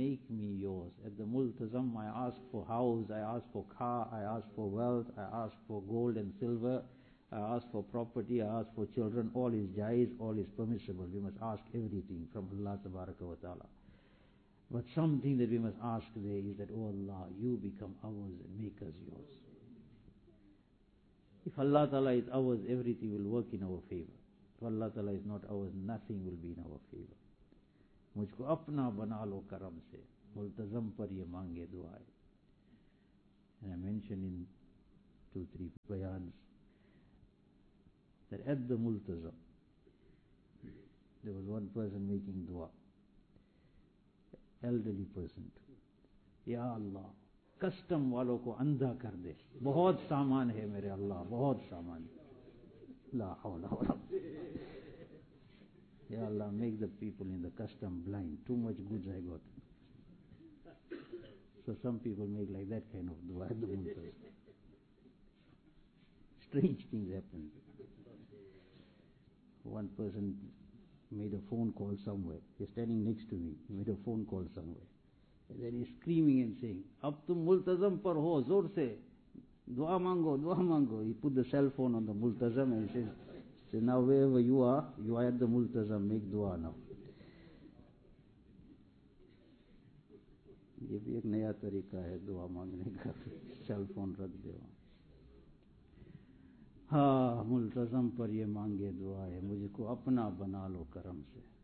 make me yours. At the multazam, I ask for house, I ask for car, I ask for wealth, I ask for gold and silver, I ask for property, I ask for children. All is jaiz, all is permissible. We must ask everything from Allah Tabaraka wa Ta'ala. But something that we must ask there is that, oh Allah, you become ours and make us yours. If Allah Ta'ala is ours, everything will work in our favor. If Allah Ta'ala is not ours, nothing will be in our favor. मुझको अपना बना लो करम से, मुल्तज़म पर ये मांगे दुआ है. And I mentioned in 2-3 bayans that at the multazam, there was one person making dua, elderly person too. Ya Allah, custom वालों को अंधा कर दे, बहुत सामान है मेरे अल्लाह, बहुत सामान. ला हौला वला. Ya Allah, make the people in the custom blind. Too much goods I got. So some people make like that kind of dua at the multazam. Strange things happen. One person made a phone call somewhere. He's standing next to me. He made a phone call somewhere. And then he's screaming and saying, Ab tum multazam par ho, zor se. Dua mango, dua mango. He put the cell phone on the multazam and he says, so now wherever you are at the multazam, make dua now. ये भी एक नया तरीका है दुआ मांगने का, cell phone रख दो. हाँ, मुल्तज़म पर ये मांगे दुआ है, मुझको अपना बना लो करम से.